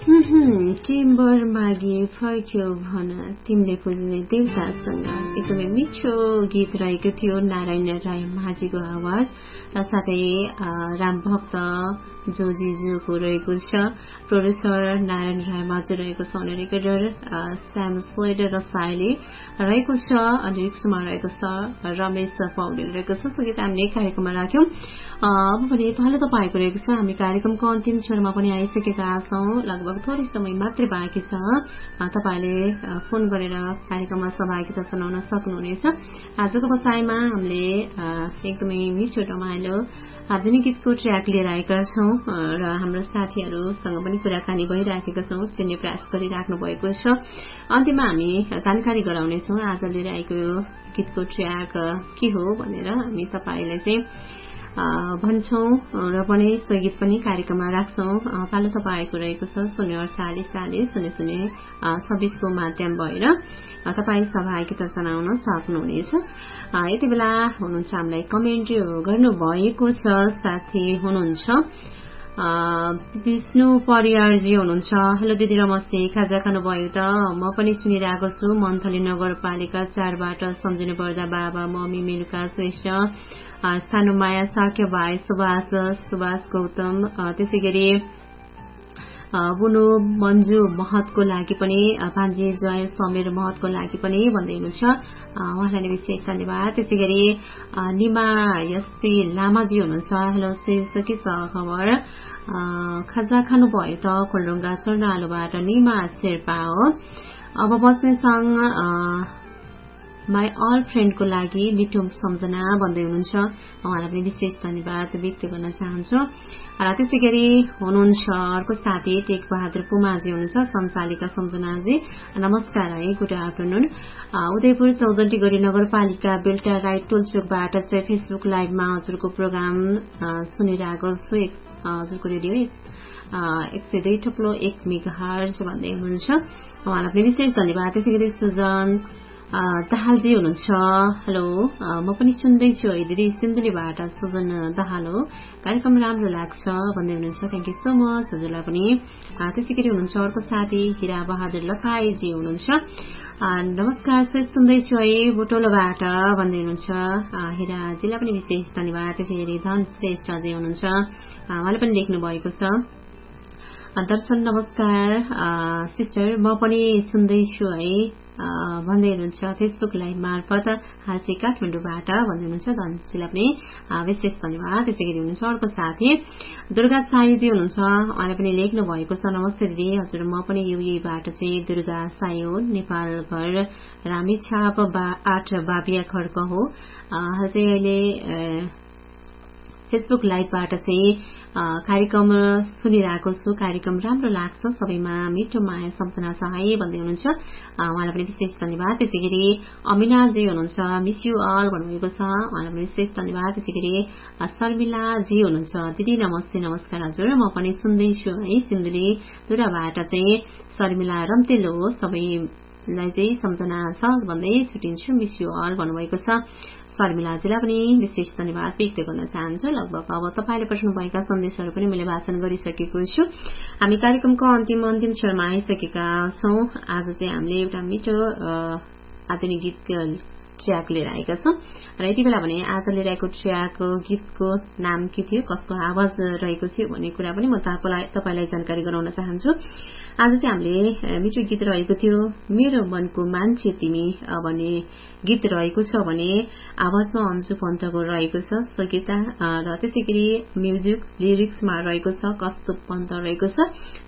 Timber मागी फर्क्यो भन तिमीले पुज्ने देवतासँग एकदमै मिठो गीत रहेको थियो नारायण राय माझीको आवाज र साथै राम भक्त जोजीज्यूको रहेको छ प्रोड्युसर नारायण राय माझी रहेको छ अनि रेकर्डर स्याम स्वेडर र साइले रहेको छ अनि रिक्समा रहेको छ रमेश पौडेल रहेको छ सो गीत हामीले कार्यक्रममा राख्यौं। अब भने पालो तपाईँको रहेको छ हामी कार्यक्रमको अन्तिम क्षणमा पनि आइसकेका छौं लगभग थोरै समय मात्रै बाँकी छ तपाईले फोन गरेर कार्यक्रममा सहभागिता जनाउन सक्नुहुनेछ। आजको बसाइमा हामीले एकदमै मिठो रमाइलो आधुनिक गीतको ट्र्याक लिएर आएका छौं र हाम्रो साथीहरूसँग पनि कुराकानी भइराखेका छौं चिन्ने प्रयास गरिराख्नु भएको छ। अन्त्यमा हामी जानकारी गराउनेछौं आज लिएर आएको गीतको ट्र्याक के हो भनेर हामी तपाईलाई चाहिँ भन्छौं र पनि सो गीत पनि कार्यक्रममा राख्छौं। पालो तपाईको रहेको छ 04840 को माध्यम भएर तपाई सहभागिता जनाउन सक्नुहुनेछ। यति बेला हुनुहुन्छ हामीलाई कमेन्ट गर्नुभएको छ साथी हुनुहुन्छ विष्णु परियारजी हुनुहुन्छ। हेलो दिदी नमस्ते खाजा खानुभयो त म पनि सुनिरहेको छु मन्थली नगरपालिका 4 बाट सम्झिनु पर्दा बाबा मम्मी मेलुका श्रेष्ठ सानो माया साक्य भाइ सुभाष गौतम त्यसै गरी बुनु मन्जु महतको लागि पनि भान्जी जय समीर महतको लागि पनि भन्दै हुनुहुन्छ उहाँलाई विशेष धन्यवाद। त्यसै गरी निमा यस्ती लामाजी हुनुहुन्छ। हेलो शेष के छ खबर खाजा खानुभयो त खोलढुङ्गा चर्नालुबाट निमा शेर्पा हो। अब बस्नेसँग माई अल फ्रेन्डको लागि मिठो सम्झना भन्दै हुनुहुन्छ उहाँलाई पनि विशेष धन्यवाद व्यक्त गर्न चाहन्छु। र त्यसै गरी हुनुहुन्छ अर्को साथी टेक बहादुर पुमाजी हुनुहुन्छ सञ्चालिका सम्झनाजी नमस्कार है गुड आफ्टरनुन। उदयपुर 14 गरी नगरपालिका बेल्टा राइट टोलचोकबाट चाहिँ फेसबुक लाइभमा हजुरको प्रोग्राम सुनिरहेको छु हजुरको रेडियो 102.1 मेगाहर्ज भन्दै हुनुहुन्छ उहाँलाई पनि विशेष धन्यवाद। त्यसै गरी सुजन दाहालजी हुनुहुन्छ। हेलो म पनि सुन्दैछु है दिदी सिन्धुलीबाट सुजन दाहाल हो कार्यक्रम राम्रो लाग्छ भन्दै हुनुहुन्छ थ्याङ्क यू सो मच हजुरलाई पनि। त्यसै गरी हुनुहुन्छ अर्को साथी हिरा बहादुर लखाईजी हुनुहुन्छ नमस्कार सुन्दैछु है बोटोलोबाट भन्दै हुनुहुन्छ हिराजीलाई पनि विशेष धन्यवाद। त्यसै गरी धन श्रेष्ठजी हुनुहुन्छ उहाँले पनि लेख्नु भएको छ दर्शन नमस्कार सिस्टर म पनि सुन्दैछु है भन्दै हुनुहुन्छ फेसबुक लाइभ मार्फत हालची काठमाडौँबाट भन्दै हुनुहुन्छ धनजीलाई पनि विशेष धन्यवाद। त्यसै गरी हुनुहुन्छ अर्को साथी दुर्गा साईजी हुनुहुन्छ उहाँले पनि लेख्नु भएको छ नमस्ते दिदी हजुर म पनि युबाट चाहिँ दुर्गा साई हो नेपाल घर रामेछाप 8 बाबिया खड्क हो। हाल चाहिँ अहिले फेसबुक लाइभबाट चाहिँ कार्यक्रम सुनिरहेको छु कार्यक्रम राम्रो लाग्छ सबैमा मिठो माया सम्झना छ है भन्दै हुनुहुन्छ उहाँलाई पनि विशेष धन्यवाद। त्यसै गरी अमिनाजी हुनुहुन्छ मिस यु अल भन्नुभएको छ उहाँलाई पनि विशेष धन्यवाद। त्यसै गरी शर्मिलाजी हुनुहुन्छ दिदी नमस्ते नमस्कार हजुर म पनि सुन्दैछु है सिन्धुली दुराबाट चाहिँ शर्मिला रम्तेल हो सबैलाई चाहिँ सम्झना छ भन्दै छुटिन्छु मिस यु अल भन्नुभएको छ शर्मिलाजीलाई पनि विशेष धन्यवाद व्यक्त गर्न चाहन्छु। लगभग अब तपाईले पठाउनुभएका सन्देशहरू पनि मैले वाचन गरिसकेको छु। हामी कार्यक्रमको अन्तिम क्षणमा आइसकेका छौं। आज चाहिँ हामीले एउटा मिठो आधुनिक गीत ट्र्याक लिएर आएका छौं र यति बेला भने आज लिएर आएको ट्र्याक गीतको नाम के थियो कसको आवाज रहेको थियो भन्ने कुरा पनि म तपाईलाई जानकारी गराउन चाहन्छु। आज चाहिँ हामीले मिठो गीत रहेको थियो मेरो मनको मान्छे तिमी भन्ने गीत रहेको छ भने आवाजमा अन्जु पन्तको रहेको छ सङ्गीता र त्यसै गरी म्युजिक लिरिक्समा रहेको छ कस्तुभ पन्त रहेको छ।